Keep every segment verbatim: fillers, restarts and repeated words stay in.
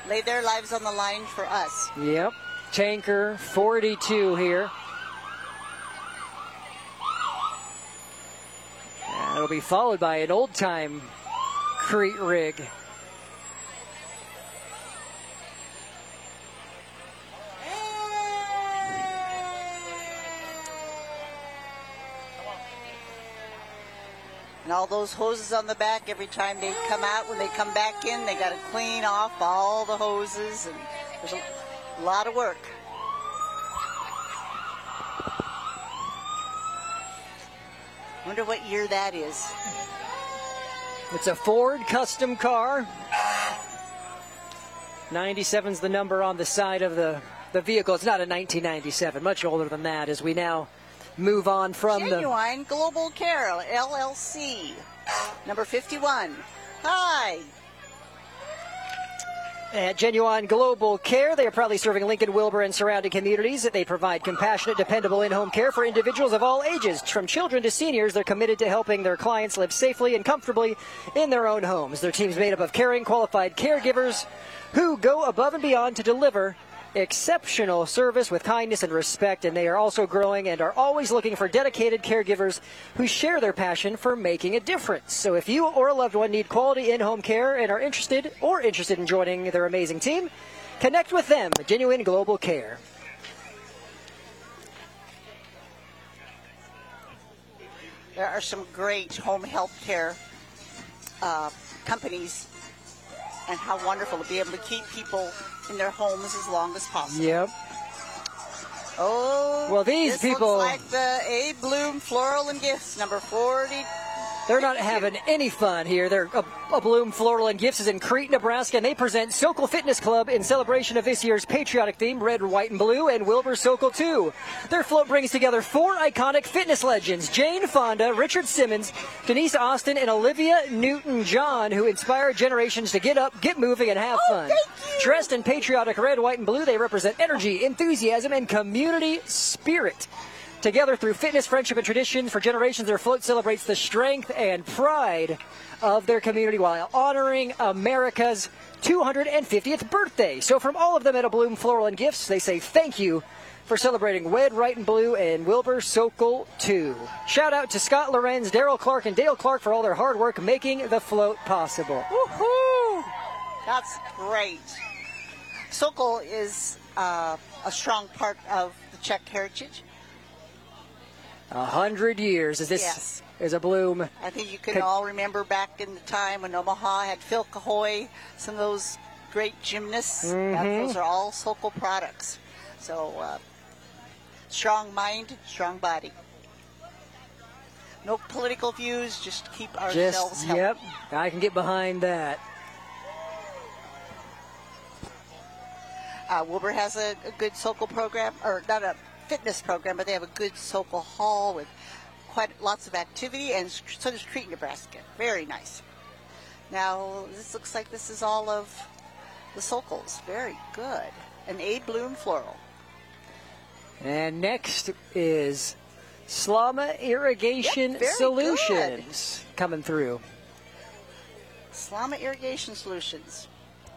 lay their lives on the line for us. Yep. Tanker forty-two here. And it'll be followed by an old-time Crete rig. And all those hoses on the back, every time they come out, when they come back in, they got to clean off all the hoses, and there's a lot of work. Wonder what year that is. It's a Ford custom car. ninety-seven's the number on the side of the, the vehicle. It's not a nineteen ninety-seven, much older than that, as we now move on from Genuine the... Genuine Global Care, L L C, number fifty-one. Hi. At Genuine Global Care, they are proudly serving Lincoln, Wilbur, and surrounding communities. They provide compassionate, dependable in-home care for individuals of all ages. From children to seniors, they're committed to helping their clients live safely and comfortably in their own homes. Their team's made up of caring, qualified caregivers who go above and beyond to deliver exceptional service with kindness and respect, and they are also growing and are always looking for dedicated caregivers who share their passion for making a difference. So if you or a loved one need quality in-home care and are interested or interested in joining their amazing team, connect with them at Genuine Global Care. There are some great home health care uh, companies, and how wonderful to be able to keep people in their homes as long as possible. Yep. Oh, well, these this people looks like the A. Bloom Floral and Gifts, number forty. They're not having any fun here. They're a, a Bloom Floral and Gifts is in Crete, Nebraska, and they present Sokol Fitness Club in celebration of this year's patriotic theme, red, white, and blue, and Wilbur Sokol two. Their float brings together four iconic fitness legends, Jane Fonda, Richard Simmons, Denise Austin, and Olivia Newton-John, who inspire generations to get up, get moving, and have oh, fun. Thank you. Dressed in patriotic red, white, and blue, they represent energy, enthusiasm, and community spirit. Together through fitness, friendship, and tradition, for generations, their float celebrates the strength and pride of their community while honoring America's two hundred fiftieth birthday. So from all of them at A Bloom Floral and Gifts, they say thank you for celebrating Red, White, and Blue and Wilbur Sokol two. Shout out to Scott Lorenz, Daryl Clark, and Dale Clark for all their hard work making the float possible. Woohoo! That's great. Sokol is uh, a strong part of the Czech heritage. A hundred years is this yes. is a Bloom. I think you can all remember back in the time when Omaha had Phil Cahoy, some of those great gymnasts. Mm-hmm. That, those are all Sokol products. So, uh, strong mind, strong body. No political views, just keep ourselves just, healthy. Yep, I can get behind that. Uh, Wilbur has a, a good Sokol program, or not a fitness program, but they have a good Sokol hall with quite lots of activity, and so does Crete, Nebraska. Very nice. Now, this looks like this is all of the Sokols. Very good. An A. Bloom Floral. And next is Slama Irrigation yep, Solutions good. coming through. Slama Irrigation Solutions.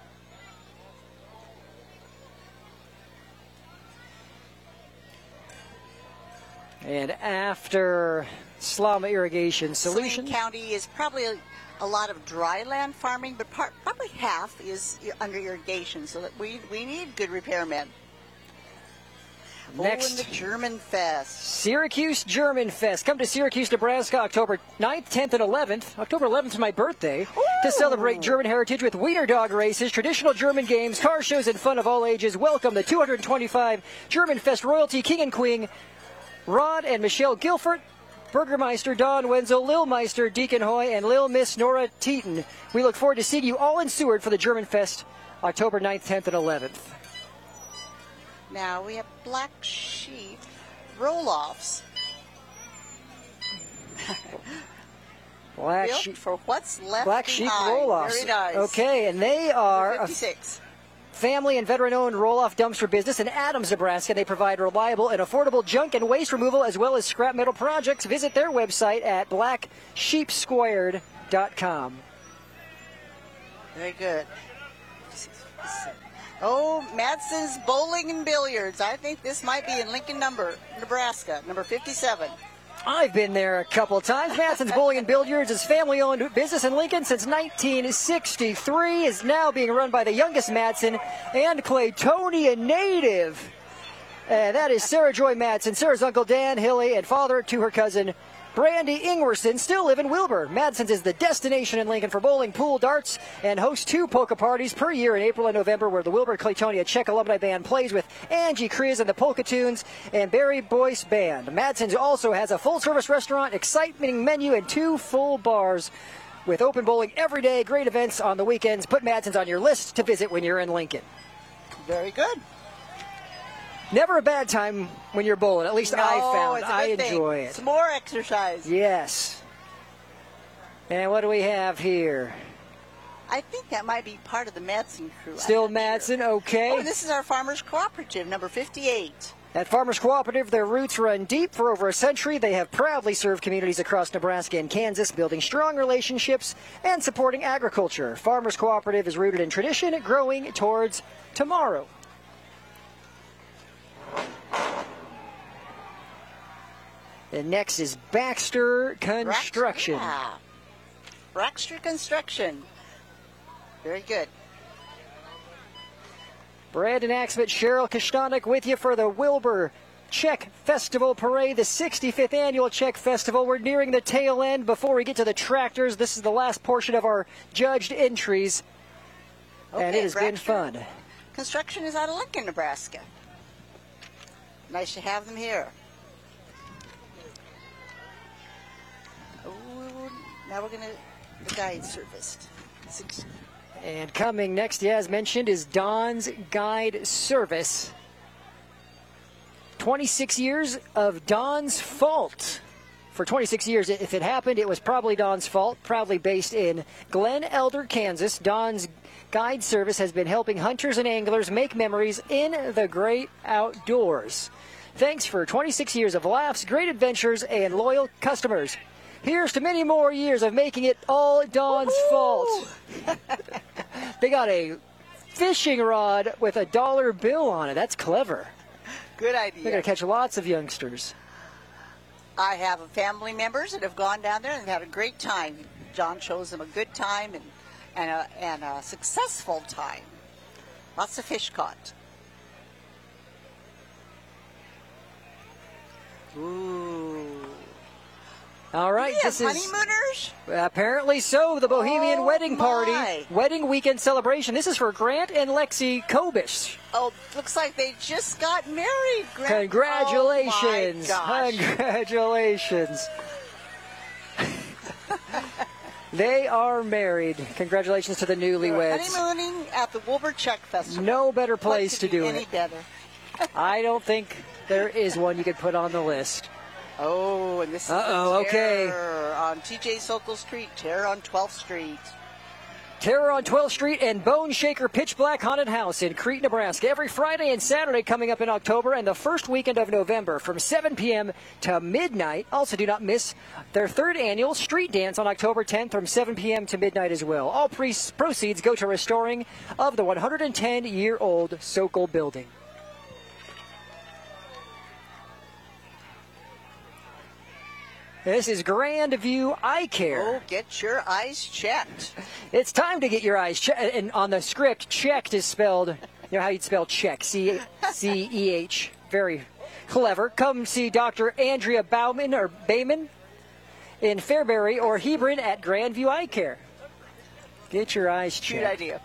And after Slama Irrigation Solutions, Saline County is probably a, a lot of dry land farming, but part, probably half is under irrigation, so that we, we need good repairmen. Next, oh, and the German Fest. Syracuse German Fest. Come to Syracuse, Nebraska, October ninth, tenth, and eleventh. October eleventh is my birthday. Ooh. To celebrate German heritage with wiener dog races, traditional German games, car shows, and fun of all ages. Welcome the two hundred twenty-five German Fest royalty, King and Queen, Rod and Michelle Guilford, Burgermeister Don Wenzel, Lil Meister Deacon Hoy, and Lil Miss Nora Teaton. We look forward to seeing you all in Seward for the German Fest, October ninth, tenth, and eleventh. Now we have Black Sheep roll-offs. Black Built Sheep for what's left Black behind. Sheep roll-offs. Very nice. Okay, and they are fifty-six. Family and veteran-owned roll-off dumpster business in Adams, Nebraska. They provide reliable and affordable junk and waste removal as well as scrap metal projects. Visit their website at black sheep squared dot com. Very good. Oh, Madsen's Bowling and Billiards. I think this might be in Lincoln, number Nebraska, number fifty-seven. I've been there a couple of times. Madsen's Bowling and Billiards is family-owned business in Lincoln since nineteen sixty-three. Is now being run by the youngest Madsen and Claytonia native. And that is Sarah Joy Madsen. Sarah's uncle Dan Hilly and father to her cousin Brandy Ingwerson still live in Wilbur. Madsen's is the destination in Lincoln for bowling, pool, darts, and hosts two polka parties per year in April and November, where the Wilbur Claytonia Czech Alumni Band plays with Angie Kriz and the Polka Tunes and Barry Boyce Band. Madsen's also has a full-service restaurant, exciting menu, and two full bars with open bowling every day. Great events on the weekends. Put Madsen's on your list to visit when you're in Lincoln. Very good. Never a bad time when you're bowling. At least no, I found. It's a I good enjoy thing. it. Some more exercise. Yes. And what do we have here? I think that might be part of the Madsen crew. Still Madsen, sure. okay. Oh, this is our Farmers Cooperative, number fifty-eight. At Farmers Cooperative, their roots run deep. For over a century, they have proudly served communities across Nebraska and Kansas, building strong relationships and supporting agriculture. Farmers Cooperative is rooted in tradition, growing towards tomorrow. And next is Baxter Construction. Yeah. Baxter Construction. Very good. Brandon Axman, Cheryl Kostanek with you for the Wilbur Czech Festival Parade, the sixty-fifth annual Czech Festival. We're nearing the tail end before we get to the tractors. This is the last portion of our judged entries, okay, and it has Baxter been fun. Construction is out of Lincoln, Nebraska. Nice to have them here. Oh, now we're going to the guide service. Six. And coming next, yeah, as mentioned, is Don's Guide Service. twenty-six years of Don's fault. For twenty-six years, if it happened, it was probably Don's fault. Proudly based in Glen Elder, Kansas, Don's Guide Service has been helping hunters and anglers make memories in the great outdoors. Thanks for twenty-six years of laughs, great adventures, and loyal customers. Here's to many more years of making it all Don's fault. They got a fishing rod with a dollar bill on it. That's clever. Good idea. They're going to catch lots of youngsters. I have family members that have gone down there and had a great time. John shows them a good time and, and, a, and a successful time. Lots of fish caught. Ooh. All right, We have this is honeymooners? apparently so. The Bohemian Oh, wedding party, my. wedding weekend celebration. This is for Grant and Lexi Kobish. Oh, looks like they just got married. Grant. Congratulations! Oh my gosh. Congratulations! They are married. Congratulations to the newlyweds. Honeymooning at the Wilbur Czech Festival. No better place What to could be do any it. better? I don't think there is one you could put on the list. Oh, and this is Uh-oh, the okay. Terror on T J Sokol Street, Terror on twelfth Street. Terror on twelfth Street and Bone Shaker Pitch Black Haunted House in Crete, Nebraska. Every Friday and Saturday coming up in October and the first weekend of November from seven p.m. to midnight. Also, do not miss their third annual street dance on October tenth from seven p.m. to midnight as well. All pre- proceeds go to restoring of the one hundred ten-year-old Sokol building. This is Grand View Eye Care. Oh, get your eyes checked. It's time to get your eyes checked. And on the script, checked is spelled, you know how you'd spell check, C C E H. Very clever. Come see Doctor Andrea Bauman or Bayman in Fairbury or Hebron at Grandview Eye Care. Get your eyes checked. Good idea.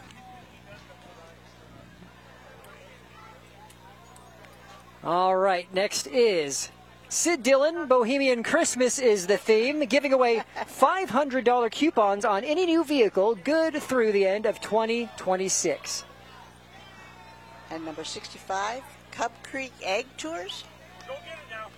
All right, next is Sid Dillon, Bohemian Christmas is the theme, giving away five hundred dollars coupons on any new vehicle, good through the end of twenty twenty-six. And number sixty-five, Cub Creek Egg Tours. Go get it now.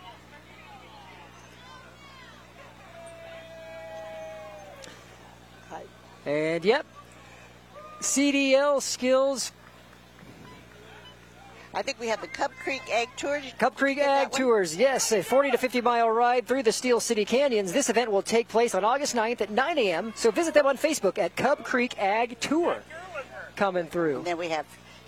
Hi. And yep, C D L Skills, I think we have the Cub Creek Egg Tours. Cub Creek Get that Ag one? Tours, yes, a forty to fifty mile ride through the Steel City Canyons. This event will take place on August ninth at nine a.m., so visit them on Facebook at Cub Creek Ag Tour. You're with her. coming through. And then we have